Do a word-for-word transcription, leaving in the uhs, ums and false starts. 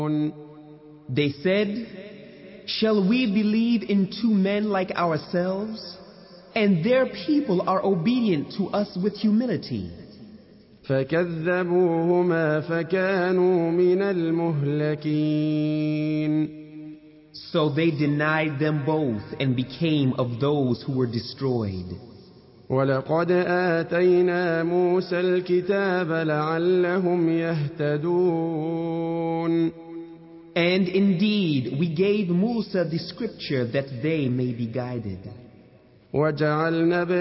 They said, "Shall we believe in two men like ourselves?" And their people are obedient to us with humility. فكذبوهما فكانوا من المهلكين. So they denied them both and became of those who were destroyed. ولقد آتينا موسى الكتاب لعلهم يهتدون. And indeed, we gave Musa the scripture that they may be guided. وجعلنا